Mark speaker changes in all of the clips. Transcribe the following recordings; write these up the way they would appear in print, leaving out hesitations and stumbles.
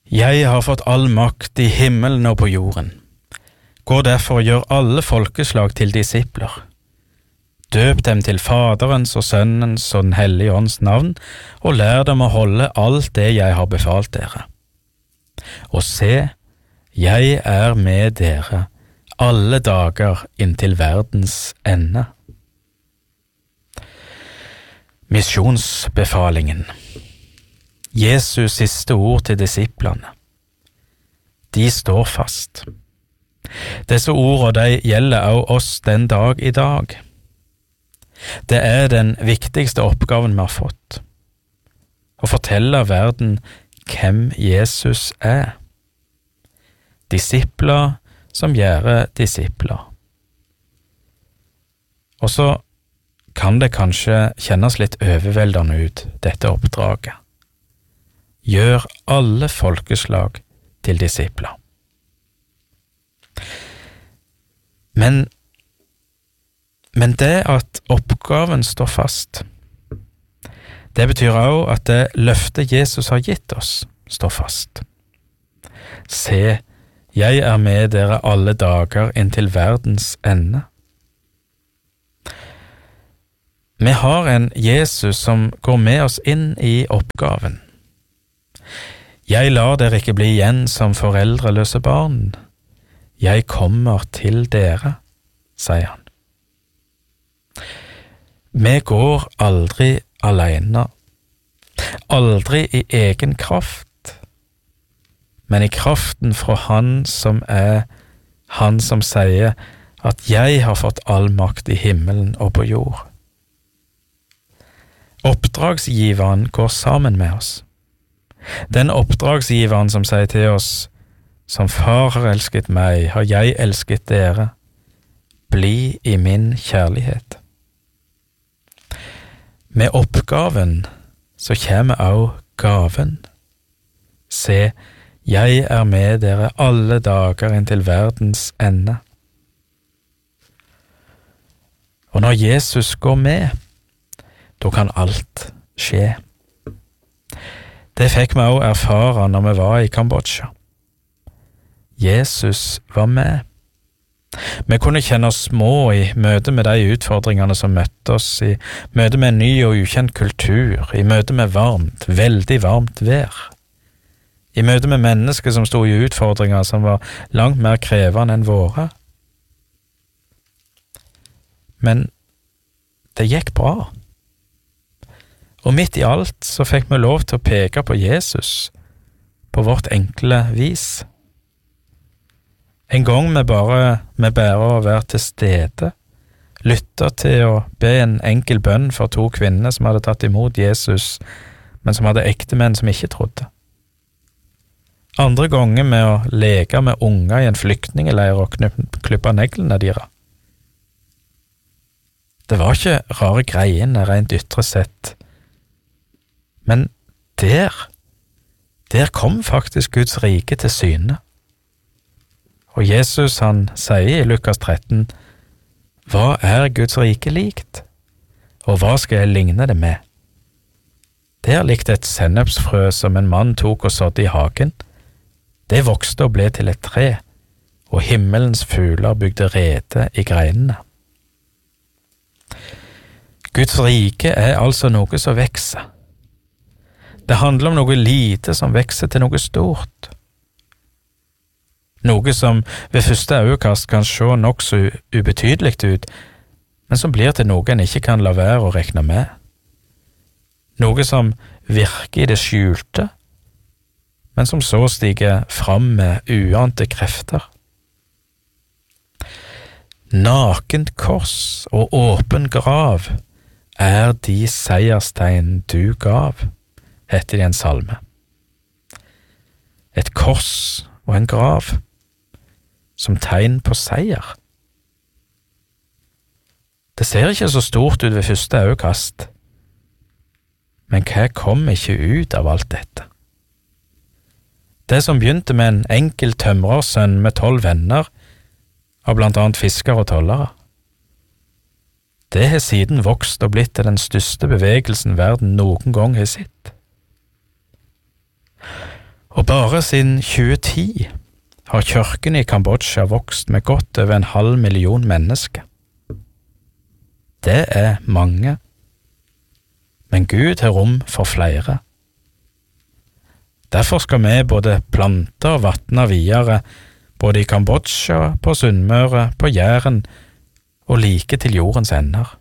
Speaker 1: Jeg har fått all makt i himmelen og på jorden. Gå derfor og gjør alle folkeslag til disipler. Døp dem til Faderens og Sønnens og Den hellige ånds navn, og lær dem å holde alt det jeg har befalt dere. Og se, jeg er med dere alle dager inntil verdens ende. Misjonsbefalingen. Jesus siste ord til disiplene. De står fast. Disse ordene de gjelder også oss den dag i dag. Det er den viktigste oppgaven vi har fått. Å fortelle verden hvem Jesus er. Disipler som gjør disipler. Og så kan det kanskje kjennes litt overveldende ut, dette oppdraget. Gjør alle folkeslag til disipler. Men det at oppgaven står fast, det betyr også at det løftet Jesus har gitt oss står fast. Se, jeg er med dere alle dager inntil verdens ende. Vi har en Jesus som går med oss inn i oppgaven. Jeg lar dere ikke bli igjen som foreldreløse barn. Jeg kommer til dere, sier han. Vi går aldri alene, aldri i egen kraft, men i kraften fra Han som er Han som sier at jeg har fått all makt i himmelen og på jord. Oppdragsgiveren går sammen med oss. Den oppdragsgiveren som sier til oss, som Far har elsket meg, har jeg elsket dere. Bli i min kjærlighet. Med oppgaven så kommer også gaven. Se, jeg er med dere alle dager inntil verdens ende. Og når Jesus går med, da kan alt skje. Det fikk vi også erfare når vi var i Kambodsja. Jesus var med. Vi kunne kjenne oss små i møte med de utfordringene som møtte oss, i møte med en ny og ukjent kultur, i møte med varmt, veldig varmt vær, i møte med mennesker som stod i utfordringer som var langt mer krevende enn våre. Men det gikk bra. Og midt i alt så fikk vi lov til å peke på Jesus på vårt enkle vis. En gang vi bare å være til stede, lytte til å be en enkel bønn for 2 kvinner som hadde tatt imot Jesus, men som hadde ektemenn som ikke trodde. Andre ganger med å leke med unger i en flyktningeleir og klippe neglene deres. Det var ikke rare greiene rent ytre sett, men der kom faktisk Guds rike til syne. Og Jesus han sier i Lukas 13, hva er Guds rike likt? Og hva skal jeg ligne det med? Det er likt et sennepsfrø som en mann tok og sådde i hagen. Det vokste og ble til et tre, og himmelens fugler bygde rede i greinene. Guds rike er altså noe som vekser. Det handler om noe lite som vekser til noe stort. Noe som ved første øyekast kan se nok så ubetydelig ut, men som blir til noe en ikke kan la være å regne med. Noe som virker i det skjulte, men som så stiger fram med uante krefter. Nakent kors og åpen grav er de seierstegn du gav, heter det i en salme. Et kors og en grav, som tegn på seier. Det ser ikke så stort ut ved første øyekast, men hva kom ikke ut av alt dette? Det som begynte med en enkel tømrersønn med 12 venner, av blant annet fiskere og tollere, det har siden vokst og blitt til den største bevegelsen verden noen gang har sett. Og Bare siden 2010 har kirken i Kambodsja vokst med godt over 500 000 mennesker. Det er mange, men Gud har rom for flere. Derfor skal vi både plante og vatne videre, både i Kambodsja, på Sunnmøre, på Jæren og like til jordens ender.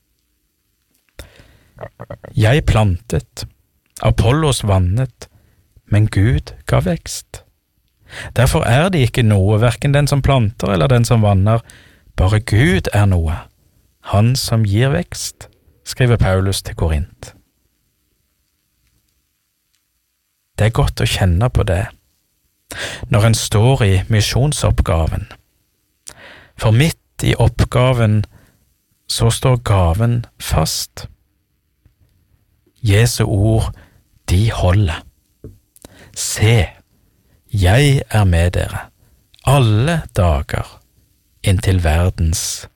Speaker 1: Jeg plantet, Apollos vannet, men Gud ga vekst. Derfor er det ikke noe, hverken den som planter eller den som vanner, bare Gud er noe, han som gir vekst, skriver Paulus til Korint. Det er godt å kjenne på det, når en står i misjonsoppgaven. For midt i oppgaven så står gaven fast. Jesu ord, de holder. Se, jeg er med dere alle dager inntil verdens